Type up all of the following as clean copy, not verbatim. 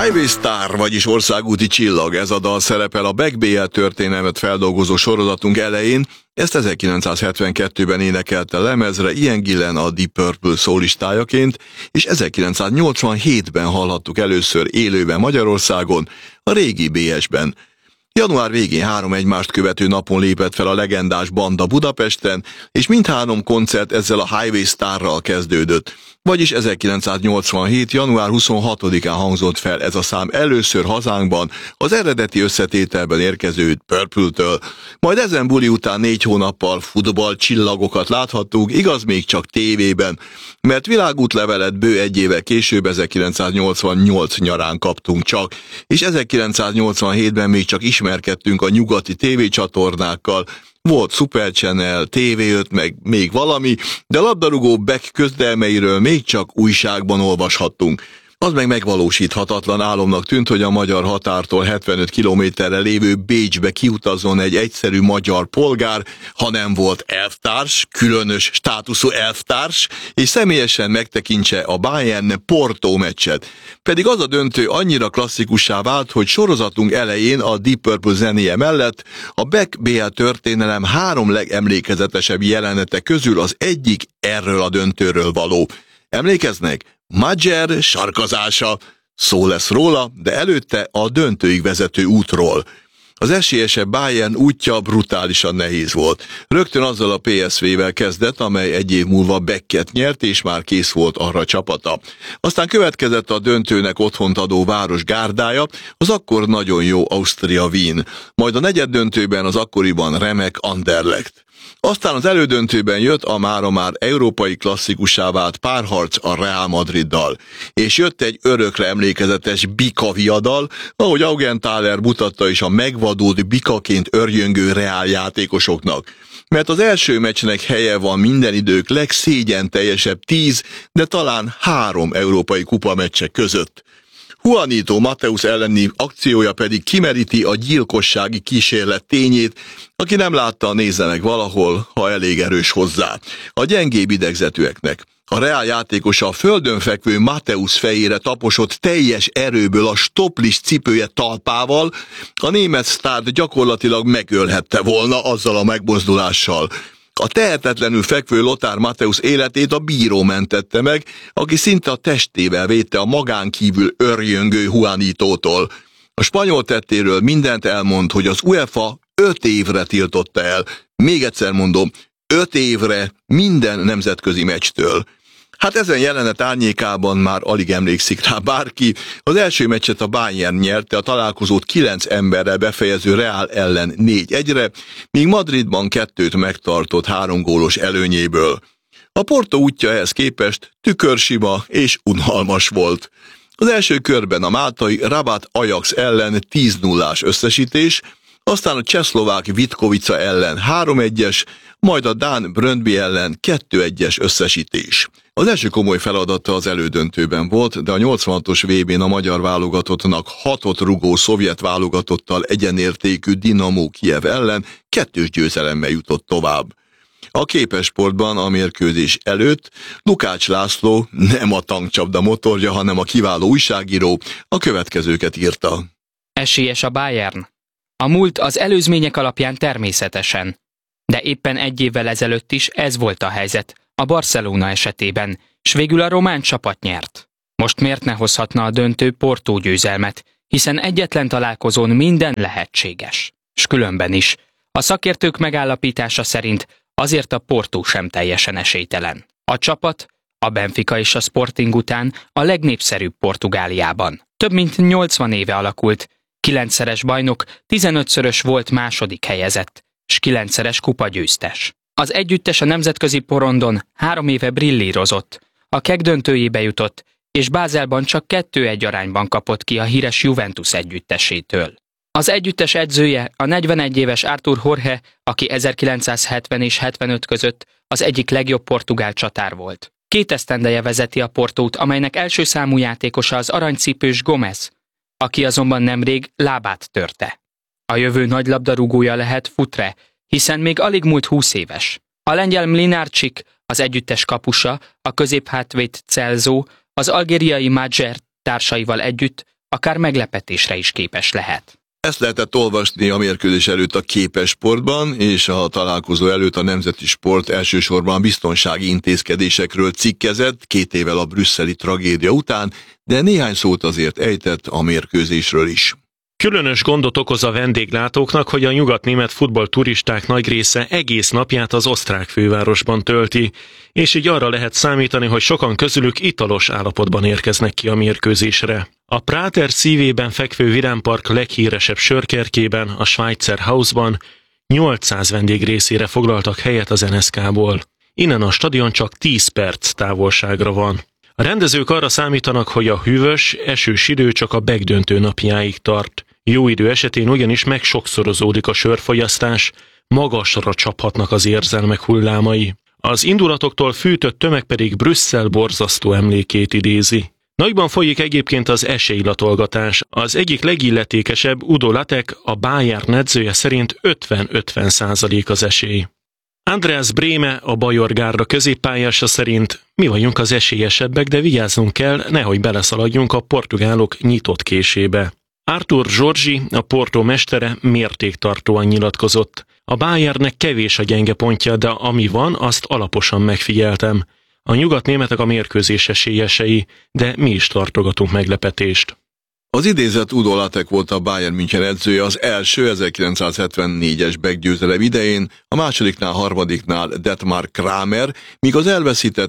Highway Star, vagyis országúti csillag, ez a dal szerepel a Beck BL történelmet feldolgozó sorozatunk elején. Ezt 1972-ben énekelte lemezre Ian Gillan a Deep Purple szólistájaként, és 1987-ben hallhattuk először élőben Magyarországon, a régi BS-ben. Január végén 3 egymást követő napon lépett fel a legendás banda Budapesten, és mindhárom koncert ezzel a Highway Starral kezdődött. Vagyis 1987. január 26-án hangzott fel ez a szám először hazánkban, az eredeti összetételben érkező Purple-től. Majd ezen buli után 4 hónappal futballcsillagokat láthattuk, igaz még csak tévében, mert világútlevelet bő 1 évvel később 1988 nyarán kaptunk csak, és 1987-ben még csak ismerkedtünk a nyugati tévécsatornákkal. Volt Super Channel, TV5, meg még valami, de labdarúgó Beck közdelmeiről még csak újságban olvashattunk. Az meg megvalósíthatatlan álomnak tűnt, hogy a magyar határtól 75 kilométerre lévő Bécsbe kiutazzon egy egyszerű magyar polgár, ha nem volt elvtárs, különös státuszú elvtárs, és személyesen megtekintse a Bayern-Porto meccset. Pedig az a döntő annyira klasszikussá vált, hogy sorozatunk elején a Deep Purple zenéje mellett a Beck BL történelem 3 legemlékezetesebb jelenete közül az egyik erről a döntőről való. Emlékeznek? Magyar sarkazása. Szó lesz róla, de előtte a döntőig vezető útról. Az esélyesebb Bayern útja brutálisan nehéz volt. Rögtön azzal a PSV-vel kezdett, amely 1 év múlva Becket nyert, és már kész volt arra a csapata. Aztán következett a döntőnek otthont adó város gárdája, az akkor nagyon jó Austria Wien. Majd a negyeddöntőben az akkoriban remek Anderlecht. Aztán az elődöntőben jött a mára már európai klasszikussá vált párharc a Real Madriddal. És jött egy örökre emlékezetes bika viadal, ahogy Augenthaler mutatta is a megvadult bikaként örjöngő Real játékosoknak. Mert az első meccsnek helye van minden idők legszégyenteljesebb 10, de talán 3 európai kupameccse között. Juanito Mateus elleni akciója pedig kimeríti a gyilkossági kísérlet tényét, aki nem látta, nézze meg valahol, ha elég erős hozzá. A gyengébb idegzetűeknek. A Real játékosa a földön fekvő Mateus fejére taposott teljes erőből a stoplis cipője talpával, a német sztárt gyakorlatilag megölhette volna azzal a megmozdulással. A tehetetlenül fekvő Lothar Matthäus életét a bíró mentette meg, aki szinte a testével védte a magán kívül örjöngő Juanitótól. A spanyol tettéről mindent elmond, hogy az UEFA 5 évre tiltotta el. Még egyszer mondom, 5 évre minden nemzetközi meccstől. Hát ezen jelenet árnyékában már alig emlékszik rá bárki. Az első meccset a Bayern nyerte, a találkozót 9 emberrel befejező Real ellen 4-1-re, míg Madridban 2-t megtartott 3 gólos előnyéből. A Porto útja ehhez képest tükörsima és unalmas volt. Az első körben a máltai Rabat Ajax ellen 10-0-ás összesítés, aztán a csehszlovák Vitkovica ellen 3-1-es, majd a dán Brøndby ellen 2-1-es összesítés. Az első komoly feladata az elődöntőben volt, de a 86-os VB-n a magyar válogatottnak 6-ot rugó szovjet válogatottal egyenértékű Dinamo Kijev ellen 2-s győzelemmel jutott tovább. A Képesportban a mérkőzés előtt Lukács László, nem a tankcsapda motorja, hanem a kiváló újságíró, a következőket írta. Esélyes a Bayern. A múlt az előzmények alapján természetesen. De éppen 1 évvel ezelőtt is ez volt a helyzet a Barcelona esetében, s végül a román csapat nyert. Most miért ne hozhatna a döntő Porto győzelmet, hiszen egyetlen találkozón minden lehetséges. S különben is. A szakértők megállapítása szerint azért a Porto sem teljesen esélytelen. A csapat, a Benfica és a Sporting után a legnépszerűbb Portugáliában. Több mint 80 éve alakult, 9-szeres bajnok, 15-szörös volt második helyezett, s 9-szeres kupagyőztes. Az együttes a nemzetközi porondon 3 éve brillírozott, a KEK döntőjébe jutott, és Bázelban csak 2-1 arányban kapott ki a híres Juventus együttesétől. Az együttes edzője a 41 éves Artur Jorge, aki 1970 és 75 között az egyik legjobb portugál csatár volt. 2 esztendeje vezeti a Portót, amelynek első számú játékosa az aranycipős Gomez, aki azonban nemrég lábát törte. A jövő nagy labdarúgója lehet Futre, hiszen még alig múlt 20 éves. A lengyel Mlinárcsik, az együttes kapusa, a középhátvéd Celso, az algériai Magyar társaival együtt akár meglepetésre is képes lehet. Ezt lehetett olvasni a mérkőzés előtt a Képesportban, és a találkozó előtt a Nemzeti Sport elsősorban biztonsági intézkedésekről cikkezett 2 évvel a brüsszeli tragédia után, de néhány szót azért ejtett a mérkőzésről is. Különös gondot okoz a vendéglátóknak, hogy a nyugatnémet futballturisták nagy része egész napját az osztrák fővárosban tölti, és így arra lehet számítani, hogy sokan közülük italos állapotban érkeznek ki a mérkőzésre. A Prater szívében fekvő virámpark leghíresebb sörkerkében, a Schweizer Hausban 800 vendég részére foglaltak helyet az NSK-ból. Innen a stadion csak 10 perc távolságra van. A rendezők arra számítanak, hogy a hűvös, esős idő csak a begdöntő napjáig tart. Jó idő esetén ugyanis megsokszorozódik a sörfogyasztás, magasra csaphatnak az érzelmek hullámai. Az indulatoktól fűtött tömeg pedig Brüsszel borzasztó emlékét idézi. Nagyban folyik egyébként az esélylatolgatás. Az egyik legilletékesebb, Udo Lattek, a Bayern edzője szerint 50-50% az esély. Andreas Brehme, a Bajor Gárda középpályása szerint mi vagyunk az esélyesebbek, de vigyázzunk kell, nehogy beleszaladjunk a portugálok nyitott késébe. Artur Jorge, a Porto mestere mértéktartóan nyilatkozott. A Bayernnek kevés a gyenge pontja, de ami van, azt alaposan megfigyeltem. A nyugatnémetek a mérkőzés esélyesei, de mi is tartogatunk meglepetést. Az idézett Udo Lattek volt a Bayern München edzője az első 1974-es Beck-győzelem idején, a másodiknál, harmadiknál Detmar Kramer, míg az elveszített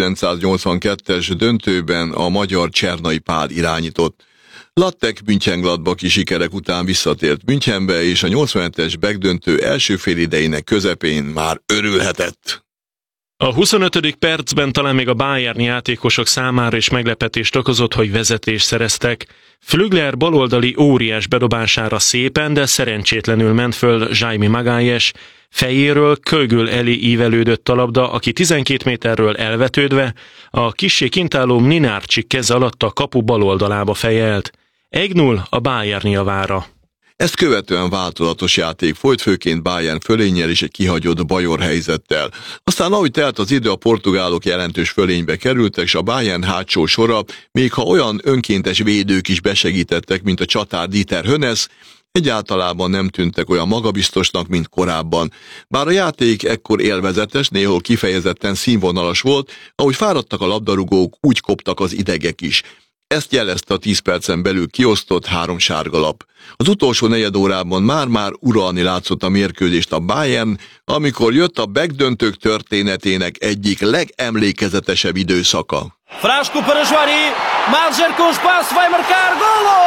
1982-es döntőben a magyar Csernai Pál irányított. Lattek Mönchengladbach-i sikerek után visszatért Münchenbe, és a 87-es Beck-döntő első félidejének közepén már örülhetett. A 25. percben talán még a Bayern játékosok számára is meglepetést okozott, hogy vezetést szereztek. Flügler baloldali óriás bedobására szépen, de szerencsétlenül ment föl Jaime Magalhães, fejéről Kögül elé ívelődött a labda, aki 12 méterről elvetődve a kissé kintáló Mlinárcsik keze alatt a kapu baloldalába fejelt. 1-0 a Bayern javára. Ezt követően változatos játék folyt, főként Bayern fölénnyel és egy kihagyott Bajor helyzettel. Aztán ahogy telt az idő, a portugálok jelentős fölénybe kerültek, és a Bayern hátsó sora, még ha olyan önkéntes védők is besegítettek, mint a csatár Dieter Hönes, egyáltalában nem tűntek olyan magabiztosnak, mint korábban. Bár a játék ekkor élvezetes, néhol kifejezetten színvonalas volt, ahogy fáradtak a labdarúgók, úgy koptak az idegek is. Ezt jelezte a 10 percen belül kiosztott 3 sárgalap. Az utolsó negyedórában már uralni látszott a mérkőzést a Bayern, amikor jött a Beck-döntők történetének egyik legemlékezetesebb időszaka. Frasco para Juari, Madger com espaço, vai marcar, golo!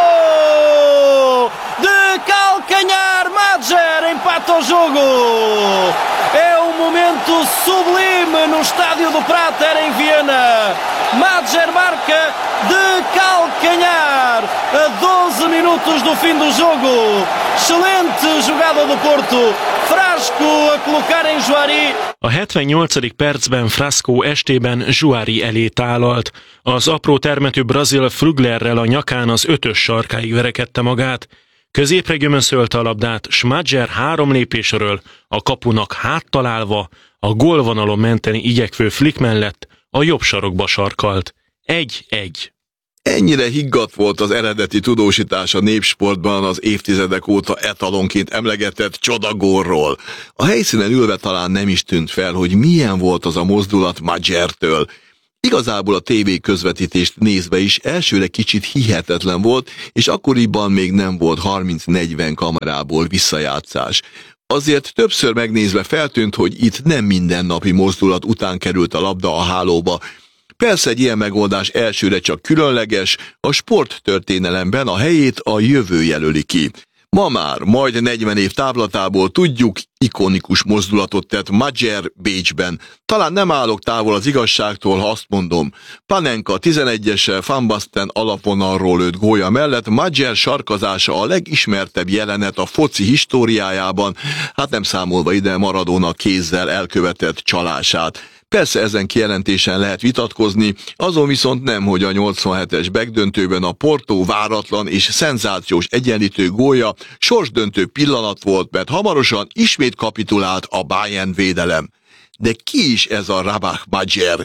De calcanhar, Madger empata o jogo! É momento sublime no estádio do Prater em Viena. Madger marca de calcanhar a 12 minutos do fim do jogo. Excelente jogada do Porto. Frasco a colocar em Juari. A 78. percben Frasco estében Juari elé tálalt. Az apró termetű brazil Flüglerrel a nyakán az 5-ös sarkáig verekedte magát. Középre gömöszölte a labdát, s Madger 3 lépésről a kapunak háttalálva, a gólvonalon menteni igyekvő Flick mellett a jobb sarokba sarkalt. 1-1. Ennyire higgadt volt az eredeti tudósítás a népsportban az évtizedek óta etalonként emlegetett csodagórról. A helyszínen ülve talán nem is tűnt fel, hogy milyen volt az a mozdulat Madgertől. Igazából a TV közvetítést nézve is elsőre kicsit hihetetlen volt, és akkoriban még nem volt 30-40 kamerából visszajátszás. Azért többször megnézve feltűnt, hogy itt nem mindennapi mozdulat után került a labda a hálóba. Persze egy ilyen megoldás elsőre csak különleges, a sporttörténelemben a helyét a jövő jelöli ki. Ma már, majd 40 év távlatából tudjuk, ikonikus mozdulatot tett Madger Bécsben. Talán nem állok távol az igazságtól, ha azt mondom. Panenka 11-essel Van Basten alapvonalról lőtt gólya mellett Madger sarkazása a legismertebb jelenet a foci históriájában, hát nem számolva ide Maradona kézzel elkövetett csalását. Persze ezen kijelentésen lehet vitatkozni, azon viszont nem, hogy a 87-es Beck-döntőben a Porto váratlan és szenzációs egyenlítő gólja sorsdöntő pillanat volt, mert hamarosan ismét kapitulált a Bayern védelem. De ki is ez a Rabach Madger?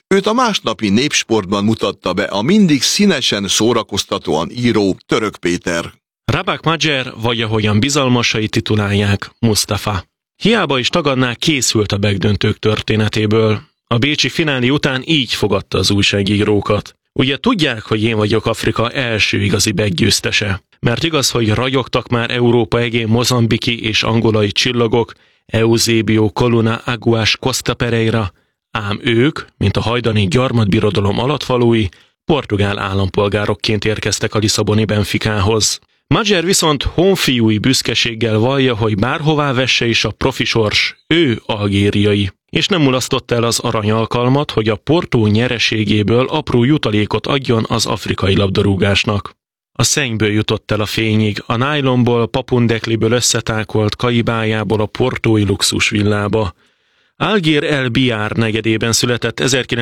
Őt a másnapi Népsportban mutatta be a mindig színesen szórakoztatóan író Török Péter. Rabak Madjer, vagy ahogyan bizalmasai titulálják, Mustafa. Hiába is tagadná, készült a megdöntők történetéből. A bécsi finálé után így fogadta az újságírókat. Ugye tudják, hogy én vagyok Afrika első igazi meggyőztese. Mert igaz, hogy ragyogtak már Európa egén mozambiki és angolai csillagok, Eusébio Coluna Aguas Costa Pereira, ám ők, mint a hajdani gyarmatbirodalom alattvalói, portugál állampolgárokként érkeztek a lisszaboni Benficához. Madjer viszont honfiúi büszkeséggel vallja, hogy bárhová vesse is a profi sors, ő algériai. És nem mulasztott el az aranyalkalmat, hogy a Porto nyereségéből apró jutalékot adjon az afrikai labdarúgásnak. A szennyből jutott el a fényig, a nájlonból, papundekliből összetákolt kaibájából a portói luxusvillába. Algír El Biár negyedében született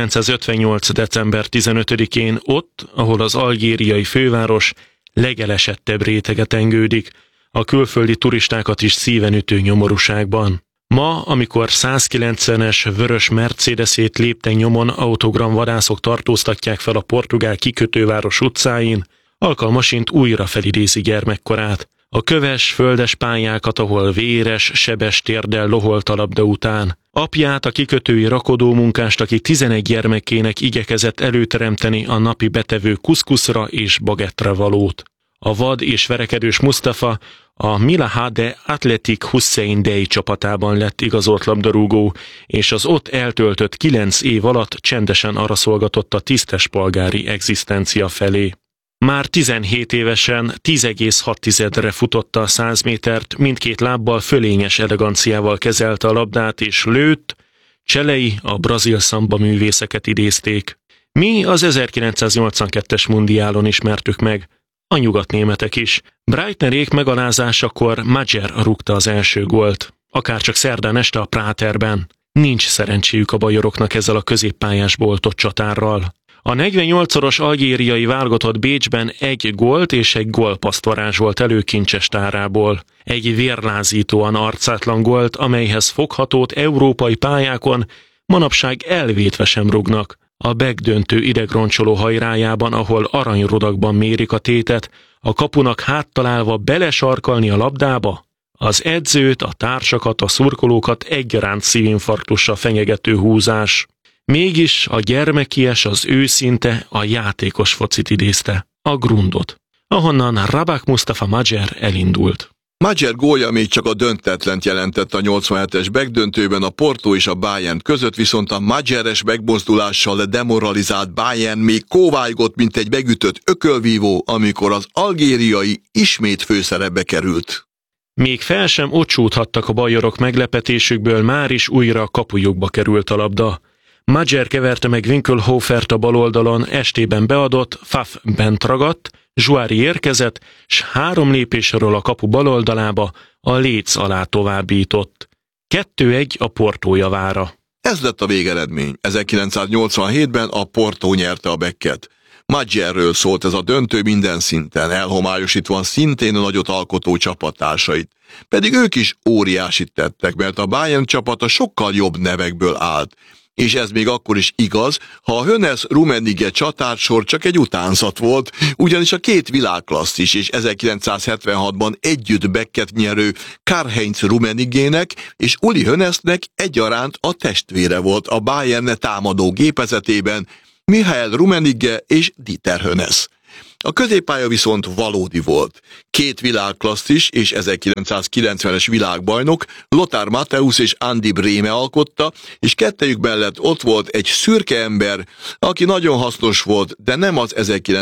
1958. december 15-én ott, ahol az algériai főváros legelesettebb rétege tengődik, a külföldi turistákat is szíven ütő nyomorúságban. Ma, amikor 190-es vörös Mercedesét lépten nyomon autogramvadászok tartóztatják fel a portugál kikötőváros utcáin, alkalmasint újra felidézi gyermekkorát. A köves, földes pályákat, ahol véres, sebes térdel loholt a labda után. Apját, a kikötői rakodómunkást, aki 11 gyermekének igyekezett előteremteni a napi betevő kuszkuszra és bagettre valót. A vad és verekedős Mustafa a Milahade Athletic Hussein Dey csapatában lett igazolt labdarúgó, és az ott eltöltött 9 év alatt csendesen araszolgatott a tisztes polgári egzisztencia felé. Már 17 évesen 10,6-re futotta a 100 métert, mindkét lábbal fölényes eleganciával kezelte a labdát és lőtt, cselei a brazil szamba művészeket idézték. Mi az 1982-es mundiálon ismertük meg, a nyugatnémetek is. Breitnerék megalázásakor Madjer rúgta az első gólt, akárcsak szerdán este a Práterben. Nincs szerencséjük a bajoroknak ezzel a középpályás boltott csatárral. A 48-szoros algériai válogatott Bécsben egy gólt és egy gólpaszt varázsolt elő kincses tárából. Egy vérlázítóan arcátlan gólt, amelyhez foghatót európai pályákon manapság elvétve sem rúgnak. A megdöntő idegroncsoló hajrájában, ahol aranyrodakban mérik a tétet, a kapunak háttalálva belesarkalni a labdába, az edzőt, a társakat, a szurkolókat egyaránt szívinfarktussal fenyegető húzás. Mégis a gyermekies, az őszinte, a játékos focit idézte, a grundot, ahonnan Rabak Mustafa Madjer elindult. Madjer gólja még csak a döntetlent jelentett a 87-es megdöntőben a Porto és a Bayern között, viszont a Madjeres megmozdulással demoralizált Bayern még kóvájgott, mint egy megütött ökölvívó, amikor az algériai ismét főszerepbe került. Még fel sem ocsúdhattak a bajorok meglepetésükből, már is újra a kapujukba került a labda. Madjer keverte meg Winkelhofert a baloldalon, estében beadott, Faf bent ragadt, Zsuári érkezett, s 3 lépésről a kapu baloldalába a léc alá továbbított. 2-1 a Porto javára. Ez lett a végeredmény. 1987-ben a Porto nyerte a Becket. Madjerről szólt ez a döntő minden szinten, elhomályosítva szintén a nagyot alkotó csapattársait. Pedig ők is óriásit tettek, mert a Bayern csapata sokkal jobb nevekből állt. És ez még akkor is igaz, ha a Hoeneß-Rummenigge csatársor csak egy utánzat volt, ugyanis a két világklasszis és 1976-ban együtt Becket nyerő Karl-Heinz Rummenigge-nek és Uli Hoeneßnek egyaránt a testvére volt a Bayern támadó gépezetében, Michael Rummenigge és Dieter Hoeneß. A középpálya viszont valódi volt. Két világklasszis és 1990-es világbajnok, Lothar Matthäus és Andi Brehme alkotta, és kettejük mellett ott volt egy szürke ember, aki nagyon hasznos volt, de nem az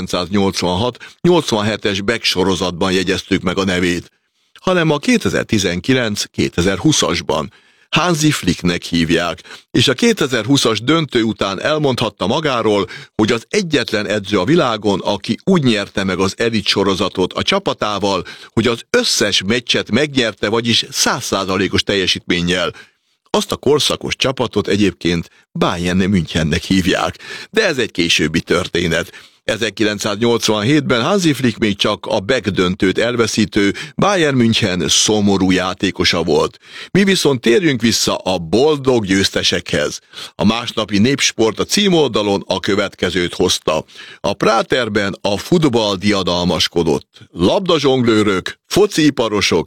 1986-87-es Beck sorozatban jegyeztük meg a nevét, hanem a 2019-2020-asban. Hansi Flicknek hívják, és a 2020-as döntő után elmondhatta magáról, hogy az egyetlen edző a világon, aki úgy nyerte meg az elit sorozatot a csapatával, hogy az összes meccset megnyerte, vagyis 100%-os teljesítménnyel. Azt a korszakos csapatot egyébként Bayern Münchennek hívják, de ez egy későbbi történet. 1987-ben Hansi Flick még csak a Beck döntőt elveszítő Bayern München szomorú játékosa volt. Mi viszont térjünk vissza a boldog győztesekhez. A másnapi Népsport a címoldalon a következőt hozta. A Práterben a futball diadalmaskodott. Labdazsonglőrök, fociiparosok,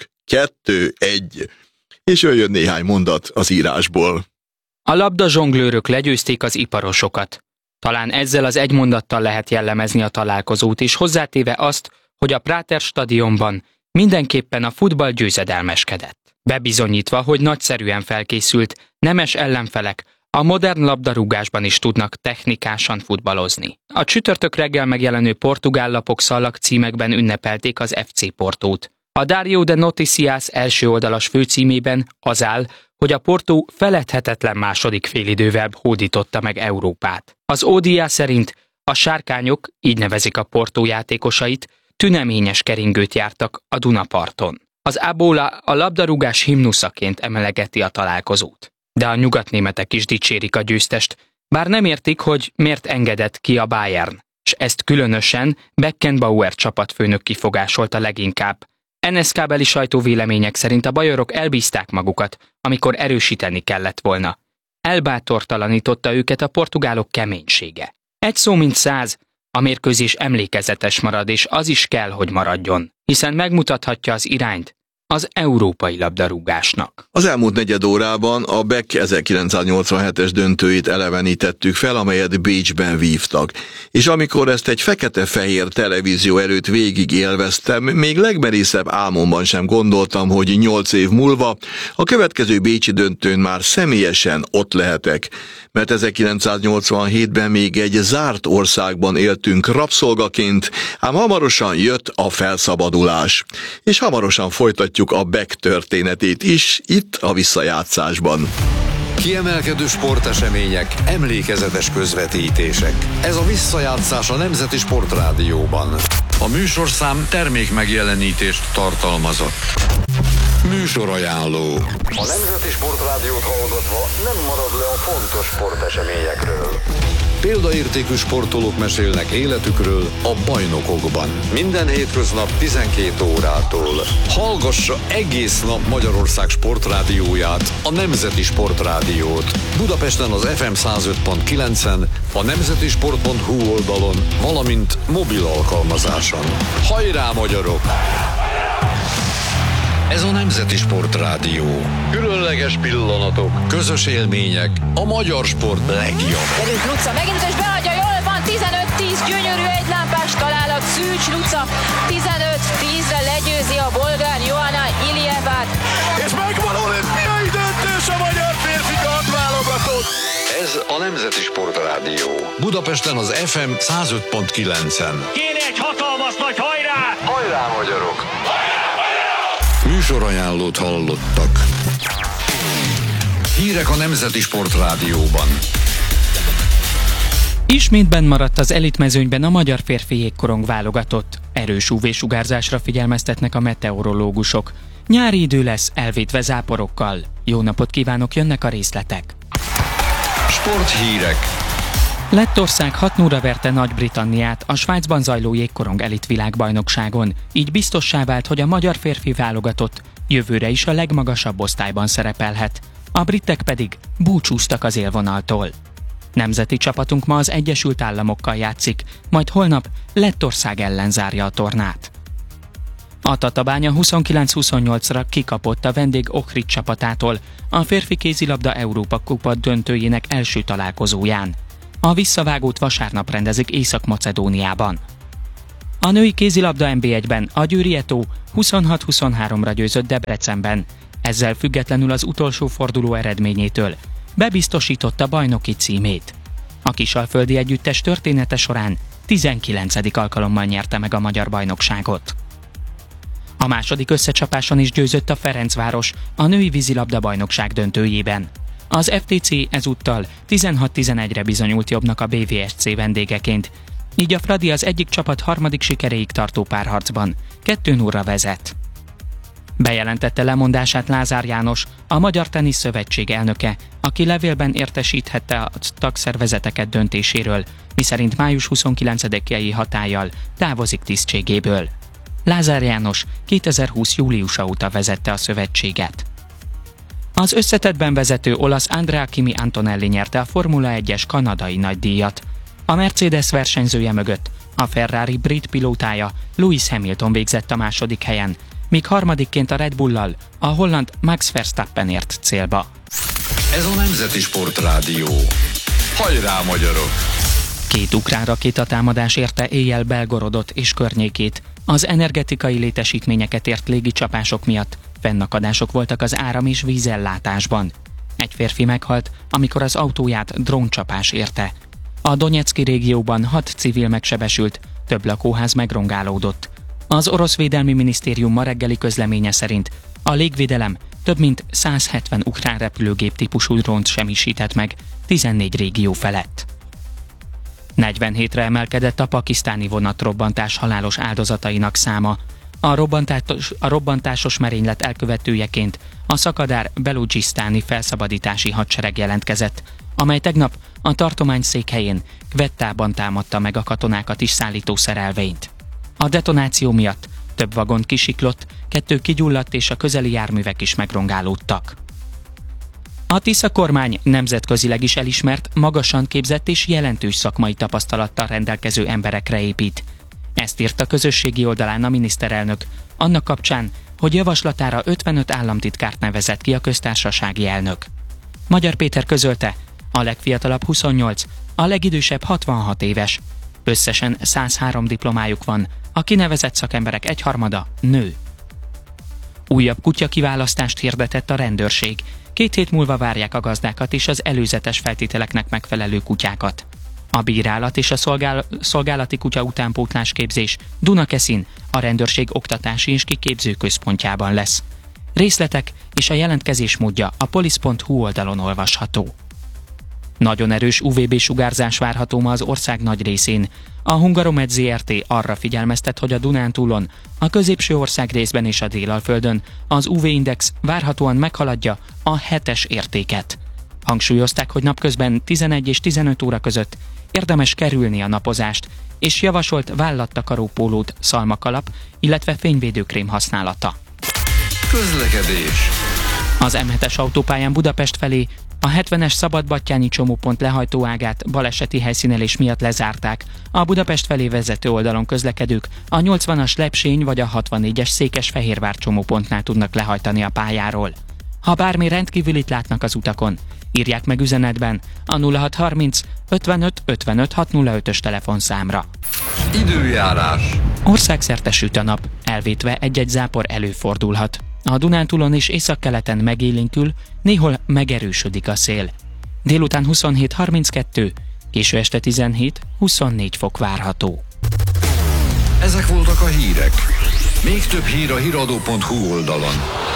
2-1. És jön néhány mondat az írásból. A labdazsonglőrök legyőzték az iparosokat. Talán ezzel az egy mondattal lehet jellemezni a találkozót is, hozzátéve azt, hogy a Práter stadionban mindenképpen a futball győzedelmeskedett. Bebizonyítva, hogy nagyszerűen felkészült, nemes ellenfelek a modern labdarúgásban is tudnak technikásan futballozni. A csütörtök reggel megjelenő portugál lapok szalagcímekben ünnepelték az FC Portót. A Diário de Noticias első oldalas főcímében az áll, hogy a Porto feledhetetlen második félidővel hódította meg Európát. Az ODIA szerint a sárkányok, így nevezik a Porto játékosait, tüneményes keringőt jártak a Dunaparton. Az Ábola a labdarúgás himnuszaként emelegeti a találkozót. De a nyugatnémetek is dicsérik a győztest, bár nem értik, hogy miért engedett ki a Bayern, és ezt különösen Beckenbauer csapatfőnök kifogásolta leginkább. NSK-beli sajtóvélemények szerint a bajorok elbízták magukat, amikor erősíteni kellett volna. Elbátortalanította őket a portugálok keménysége. Egy szó mint 100, a mérkőzés emlékezetes marad, és az is kell, hogy maradjon, hiszen megmutathatja az irányt az európai labdarúgásnak. Az elmúlt negyed órában a Beck 1987-es döntőit elevenítettük fel, amelyet Bécsben vívtak. És amikor ezt egy fekete-fehér televízió előtt végig élveztem, még legmerészebb álmomban sem gondoltam, hogy 8 év múlva a következő bécsi döntőn már személyesen ott lehetek. Mert 1987-ben még egy zárt országban éltünk rabszolgaként, ám hamarosan jött a felszabadulás. És hamarosan folytatjuk a Beck történetét is, itt a visszajátszásban. Kiemelkedő sportesemények, emlékezetes közvetítések. Ez a visszajátszás a Nemzeti Sportrádióban. A műsorszám termékmegjelenítést tartalmazott. Műsorajánló. A Nemzeti Sportrádiót hallgatva nem marad le a fontos sporteseményekről. Példaértékű sportolók mesélnek életükről a bajnokokban. Minden hétköznap 12 órától. Hallgassa egész nap Magyarország sportrádióját, a Nemzeti Sportrádiót. Budapesten az FM 105.9-en, a nemzetisport.hu oldalon, valamint mobil alkalmazáson. Hajrá, magyarok! Ez a Nemzeti Sportrádió. Különleges pillanatok, közös élmények, a magyar sport legjobb. Velünk Luca megint és beadja, jól van, 15-10, gyönyörű egylámpás találat, Szűcs Luca, 15-10-re legyőzi a bolgár Johanna Iljevát. És megvan olimpiai döntés a magyar férfi kardválogatott. Ez a Nemzeti Sportrádió. Budapesten az FM 105.9-en. Kéne egy hatalmas nagy hajrá! Hajrá, magyarok! Műsorajánlót hallottak. Hírek a Nemzeti Sportrádióban. Ismét benn maradt az elitmezőnyben a magyar férfi jégkorong válogatott. Erős UV-sugárzásra figyelmeztetnek a meteorológusok. Nyári idő lesz, elvétve záporokkal. Jó napot kívánok, jönnek a részletek. Sporthírek. Lettország 6-0-ra verte Nagy-Britanniát a Svájcban zajló jégkorong elit világbajnokságon, így biztossá vált, hogy a magyar férfi válogatott jövőre is a legmagasabb osztályban szerepelhet. A britek pedig búcsúztak az élvonaltól. Nemzeti csapatunk ma az Egyesült Államokkal játszik, majd holnap Lettország ellen zárja a tornát. A Tatabánya 29-28-ra kikapott a vendég Ohrid csapatától a férfi kézilabda Európa kupa döntőjének első találkozóján. A visszavágót vasárnap rendezik Észak-Macedóniában. A női kézilabda NB1-ben a Győri Eto 26-23-ra győzött Debrecenben, ezzel függetlenül az utolsó forduló eredményétől bebiztosította bajnoki címét. A kisalföldi együttes története során 19. alkalommal nyerte meg a magyar bajnokságot. A második összecsapáson is győzött a Ferencváros a női vízilabda bajnokság döntőjében. Az FTC ezúttal 16-11-re bizonyult jobbnak a BVSC vendégeként, így a Fradi az egyik csapat harmadik sikeréig tartó párharcban 2-0-ra vezet. Bejelentette lemondását Lázár János, a Magyar Tenisz Szövetség elnöke, aki levélben értesíthette a tagszervezeteket döntéséről, miszerint május 29-i hatállyal távozik tisztségéből. Lázár János 2020. júliusa óta vezette a szövetséget. Az összetettben vezető olasz Andrea Kimi Antonelli nyerte a Formula 1-es kanadai nagydíjat. A Mercedes versenyzője mögött a Ferrari brit pilótája Lewis Hamilton végzett a második helyen, míg harmadikként a Red Bull-lal a holland Max Verstappen ért célba. Ez a Nemzeti Sportrádió. Hajrá, magyarok! 2 ukrán rakétatámadás érte éjjel Belgorodot és környékét. Az energetikai létesítményeket ért légicsapások miatt fennakadások voltak az áram- és vízellátásban. Egy férfi meghalt, amikor az autóját dróncsapás érte. A Donetszki régióban 6 civil megsebesült, több lakóház megrongálódott. Az orosz védelmi minisztérium ma reggeli közleménye szerint a légvédelem több mint 170 ukrán repülőgép típusú drónt semmisített meg 14 régió felett. 47-re emelkedett a pakisztáni vonatrobbantás halálos áldozatainak száma. A robbantásos merénylet elkövetőjeként a Szakadár beludzsisztáni felszabadítási hadsereg jelentkezett, amely tegnap a tartomány székhelyén, Kvettában támadta meg a katonákat is szállító szerelvényt. A detonáció miatt több vagon kisiklott, 2 kigyulladt és a közeli járművek is megrongálódtak. A Tisza kormány nemzetközileg is elismert, magasan képzett és jelentős szakmai tapasztalattal rendelkező emberekre épít. Ezt írt a közösségi oldalán a miniszterelnök, annak kapcsán, hogy javaslatára 55 államtitkárt nevezett ki a köztársasági elnök. Magyar Péter közölte, a legfiatalabb 28, a legidősebb 66 éves. Összesen 103 diplomájuk van, a kinevezett szakemberek egyharmada nő. Újabb kutyakiválasztást hirdetett a rendőrség. 2 hét múlva várják a gazdákat és az előzetes feltételeknek megfelelő kutyákat. A bírálat és a szolgálati kutya utánpótlás képzés Dunakeszin, a rendőrség oktatási és kiképző központjában lesz. Részletek és a jelentkezés módja a polisz.hu oldalon olvasható. Nagyon erős UVB-sugárzás várható ma az ország nagy részén. A Hungaromed Zrt. Arra figyelmeztet, hogy a Dunántúlon, a középső ország részben és a Délalföldön az UV-index várhatóan meghaladja a 7-es értéket. Hangsúlyozták, hogy napközben 11 és 15 óra között érdemes kerülni a napozást, és javasolt vállattakaró pólót, szalmakalap, illetve fényvédőkrém használata. Közlekedés. Az M7-es autópályán Budapest felé a 70-es Szabadbattyányi csomópont lehajtóágát baleseti helyszínelés miatt lezárták. A Budapest felé vezető oldalon közlekedők a 80-as Lepsény vagy a 64-es Székesfehérvár csomópontnál tudnak lehajtani a pályáról. Ha bármi rendkívülit látnak az utakon, írják meg üzenetben a 0630 55 55 605-ös telefonszámra. Időjárás. Országszerte süt a nap, elvétve egy-egy zápor előfordulhat. A Dunántúlon és északkeleten megélénkül, néhol megerősödik a szél. Délután 27-32, késő este 17-24 fok várható. Ezek voltak a hírek. Még több hír a hiradó.hu oldalon.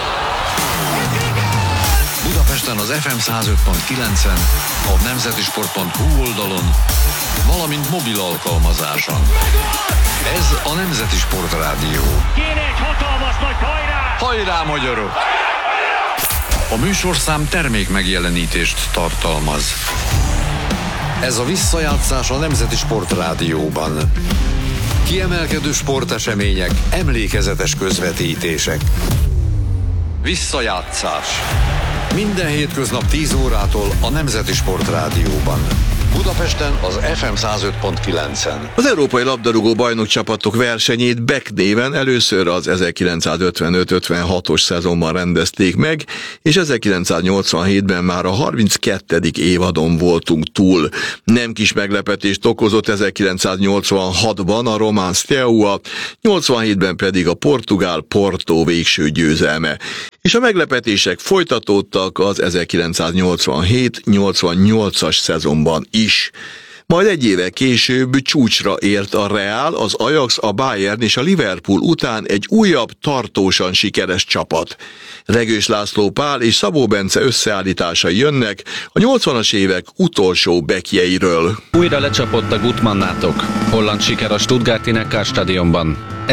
Budapesten az FM 105.9-en, a nemzetisport.hu oldalon, valamint mobil alkalmazáson. Ez a Nemzeti Sportrádió. Kéne egy hatalmas nagy hajrá! Hajrá, magyarok! A műsorszám termék megjelenítést tartalmaz. Ez a visszajátszás a Nemzeti Sportrádióban. Kiemelkedő sportesemények, emlékezetes közvetítések. Visszajátszás. Minden hétköznap 10 órától a Nemzeti Sportrádióban. Budapesten az FM 105.9-en. Az Európai Labdarúgó Bajnokcsapatok versenyét BEK néven először az 1955-56-os szezonban rendezték meg, és 1987-ben már a 32. évadon voltunk túl. Nem kis meglepetést okozott 1986-ban a román Steaua, 87-ben pedig a portugál Porto végső győzelme. És a meglepetések folytatódtak az 1987-88-as szezonban is. Majd egy évvel később csúcsra ért a Real, az Ajax, a Bayern és a Liverpool után egy újabb, tartósan sikeres csapat. Regős László Pál és Szabó Bence összeállításai jönnek a 80-as évek utolsó bekjeiről. Újra lecsapott a Gutmannátok. Holland siker a Stuttgarti Neckarstadionban.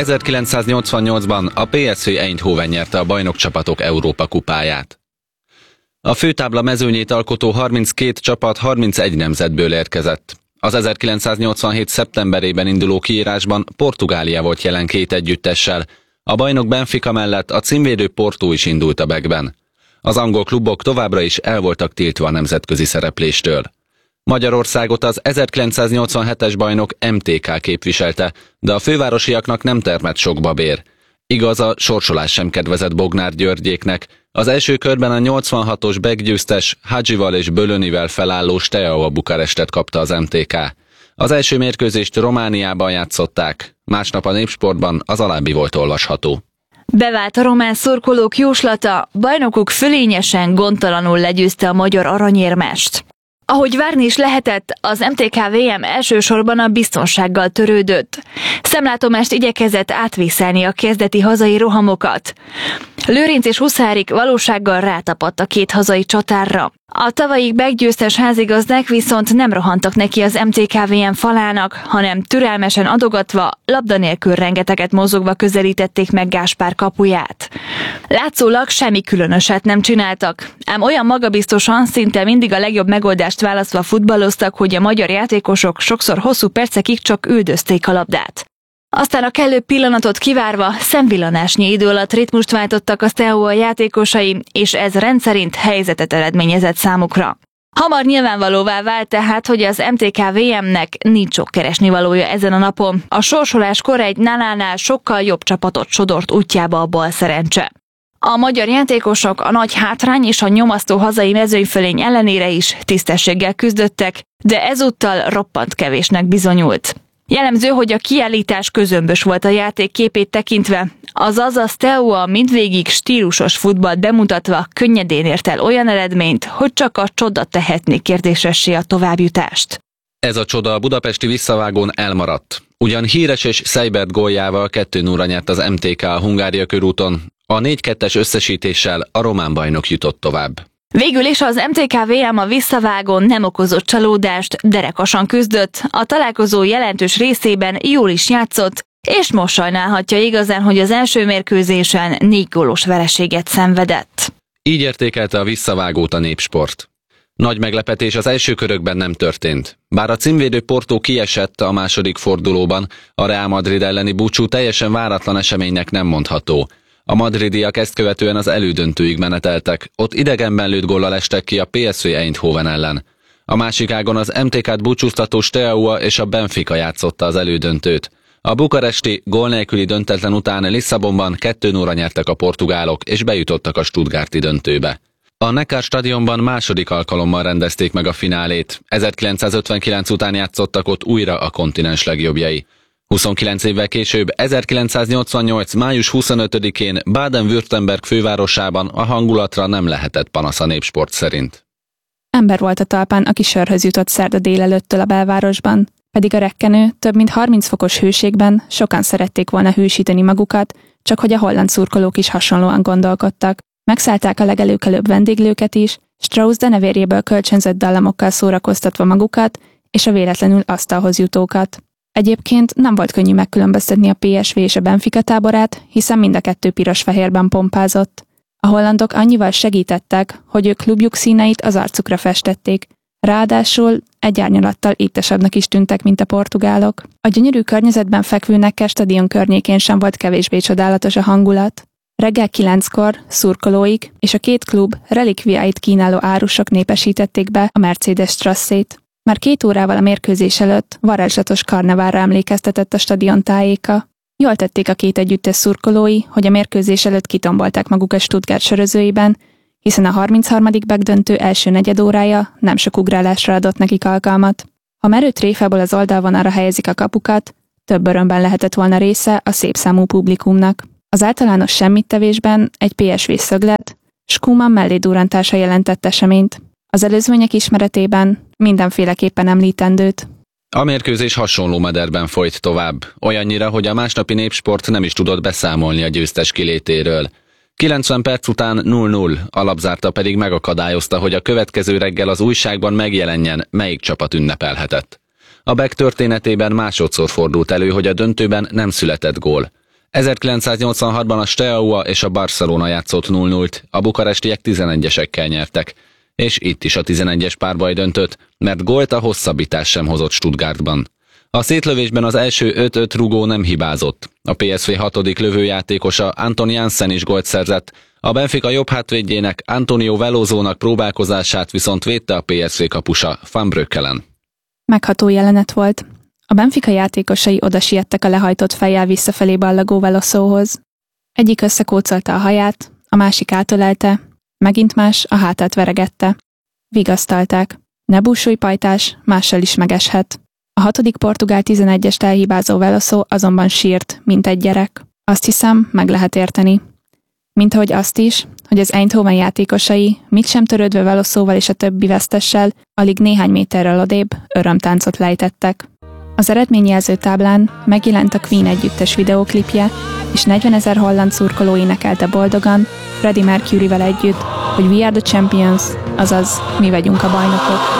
1988-ban a PSV Eindhoven nyerte a bajnokcsapatok Európa kupáját. A főtábla mezőnyét alkotó 32 csapat 31 nemzetből érkezett. Az 1987. szeptemberében induló kiírásban Portugália volt jelen 2 együttessel. A bajnok Benfica mellett a címvédő Porto is indult a Bekben. Az angol klubok továbbra is el voltak tiltva a nemzetközi szerepléstől. Magyarországot az 1987-es bajnok MTK képviselte, de a fővárosiaknak nem termett sok babér. Igaz, a sorsolás sem kedvezett Bognár Györgyéknek. Az első körben a 86-os Bek győztes Hadzsival és Bölönivel felálló Steaua Bukarestet kapta az MTK. Az első mérkőzést Romániában játszották, másnap a Népsportban az alábbi volt olvasható. Bevált a román szurkolók jóslata, bajnokuk fölényesen, gondtalanul legyőzte a magyar aranyérmest. Ahogy várni is lehetett, az MTK VM elsősorban a biztonsággal törődött. Szemlátomást igyekezett átvészelni a kezdeti hazai rohamokat. Lőrinc és Huszárik valósággal rátapadt a 2 hazai csatárra. A tavalyi meggyőztes házigazdák viszont nem rohantak neki az MTK VM falának, hanem türelmesen adogatva, labda nélkül rengeteget mozogva közelítették meg Gáspár kapuját. Látszólag semmi különöset nem csináltak, ám olyan magabiztosan, szinte mindig a legjobb megoldást választva futballoztak, hogy a magyar játékosok sokszor hosszú percekig csak üldözték a labdát. Aztán a kellő pillanatot kivárva szemvillanásnyi idő alatt ritmust váltottak a Steaua játékosai, és ez rendszerint helyzetet eredményezett számukra. Hamar nyilvánvalóvá vált tehát, hogy az MTK VM-nek nincs sok keresnivalója ezen a napon. A sorsoláskor egy nálánál sokkal jobb csapatot sodort útjába a bal szerencse. A magyar játékosok a nagy hátrány és a nyomasztó hazai mezőnyfölény ellenére is tisztességgel küzdöttek, de ezúttal roppant kevésnek bizonyult. Jellemző, hogy a kiállítás közömbös volt a játék képét tekintve, azaz a Steaua mindvégig stílusos futballt bemutatva könnyedén ért el olyan eredményt, hogy csak a csoda tehetné kérdésessé a továbbjutást. Ez a csoda a budapesti visszavágón elmaradt. Ugyan Híres és Seibert góljával 2-0-ra nyert az MTK a Hungária körúton, a 4-2-es összesítéssel a román bajnok jutott tovább. Végül is az MTK VM a visszavágón nem okozott csalódást, derekasan küzdött, a találkozó jelentős részében jól is játszott, és most sajnálhatja igazán, hogy az első mérkőzésen 4 gólos vereséget szenvedett. Így értékelte a visszavágót a Népsport. Nagy meglepetés az első körökben nem történt. Bár a címvédő Porto kiesett a második fordulóban, a Real Madrid elleni búcsú teljesen váratlan eseménynek nem mondható. A madridiak ezt követően az elődöntőig meneteltek, ott idegenben lőtt góllal estek ki a PSV Eindhoven ellen. A másik ágon az MTK-t búcsúztató Steaua és a Benfica játszotta az elődöntőt. A bukaresti gól nélküli döntetlen után Lisszabonban 2-0-ra nyertek a portugálok, és bejutottak a stuttgarti döntőbe. A Neckarstadionban második alkalommal rendezték meg a finálét. 1959 után játszottak ott újra a kontinens legjobbjai. 29 évvel később, 1988. május 25-én Baden-Württemberg fővárosában a hangulatra nem lehetett panasz a Népsport szerint. Ember volt a talpán, aki sörhöz jutott szerda délelőttől a belvárosban, pedig a rekkenő, több mint 30 fokos hőségben sokan szerették volna hősíteni magukat, csak hogy a holland szurkolók is hasonlóan gondolkodtak. Megszállták a legelőkelőbb vendéglőket is, Strauss denevérjéből kölcsönzött dallamokkal szórakoztatva magukat, és a véletlenül asztalhoz jutókat. Egyébként nem volt könnyű megkülönböztetni a PSV és a Benfica táborát, hiszen mind a kettő piros-fehérben pompázott. A hollandok annyival segítettek, hogy ők klubjuk színeit az arcukra festették. Ráadásul egy árnyalattal étesebbnek is tűntek, mint a portugálok. A gyönyörű környezetben fekvő Neckarstadion környékén sem volt kevésbé csodálatos a hangulat. Reggel 9-kor szurkolóik és a 2 klub relikviáit kínáló árusok népesítették be a Mercedes Strasszét. Már 2 órával a mérkőzés előtt varázslatos karneválra emlékeztetett a stadion tájéka. Jól tették a 2 együttes szurkolói, hogy a mérkőzés előtt kitombolták magukat Stuttgart sörözőiben, hiszen a 33. megdöntő első negyedórája nem sok ugrálásra adott nekik alkalmat. Ha merő tréfából az oldalvonalra helyezik a kapukat, több örömben lehetett volna része a szép számú publikumnak. Az általános semmittevésben egy PSV szöglet, Skuman mellé-durrantása jelentett eseményt. Az előzmények ismeretében mindenféleképpen említendőt. A mérkőzés hasonló mederben folyt tovább, olyannyira, hogy a másnapi Népsport nem is tudott beszámolni a győztes kilétéről. 90 perc után 0-0, alapzárta pedig megakadályozta, hogy a következő reggel az újságban megjelenjen, melyik csapat ünnepelhetett. A BEK történetében másodszor fordult elő, hogy a döntőben nem született gól. 1986-ban a Steaua és a Barcelona játszott 0-0-t, a bukarestiek 11-esekkel nyertek. És itt is a 11-es párbaj döntött, mert gólt a hosszabbítás sem hozott Stuttgartban. A szétlövésben az első 5-5 rugó nem hibázott. A PSV 6. lövőjátékosa Anton Janssen is gólt szerzett, a Benfica jobb hátvédjének Antonio Velozónak próbálkozását viszont védte a PSV kapusa Van Breukelen. Megható jelenet volt. A Benfica játékosai oda siettek a lehajtott fejjel visszafelé ballagó Velozóhoz. Egyik összekócolta a haját, a másik átölelte, megint más a hátát veregette. Vigasztalták. Ne búsulj, pajtás, mással is megeshet. A 6. portugál 11-est elhibázó Velozó azonban sírt, mint egy gyerek. Azt hiszem, meg lehet érteni. Mint ahogy azt is, hogy az Eindhoven játékosai, mit sem törődve Velozóval és a többi vesztessel, alig néhány méterrel odébb örömtáncot lejtettek. Az eredményjelző táblán megjelent a Queen együttes videóklipje, és 40 000 holland szurkoló énekelte boldogan, Freddie Mercuryvel együtt, hogy We are the champions, azaz mi vagyunk a bajnokok.